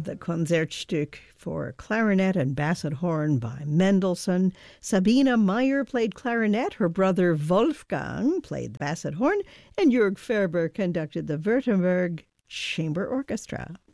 the Concertstück for clarinet and basset horn by Mendelssohn. Sabine Meyer played clarinet. Her brother Wolfgang played the basset horn. And Jörg Ferber conducted the Württemberg Chamber Orchestra.